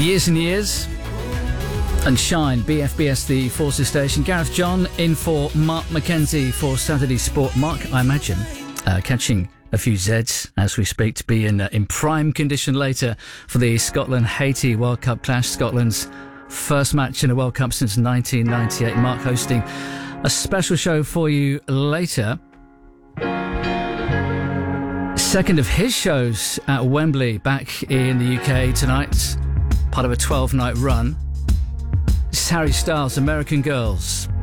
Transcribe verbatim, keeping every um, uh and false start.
Years and Years and Shine, B F B S, the Forces Station. Gareth John in for Mark Mackenzie for Saturday Sport. Mark, I imagine, uh, catching a few Zs as we speak, to be in, uh, in prime condition later for the Scotland-Haiti World Cup clash. Scotland's first match in a World Cup since nineteen ninety-eight. Mark hosting a special show for you later. Second of his shows at Wembley back in the U K tonight, part of a twelve-night run. This is Harry Styles, American Girls.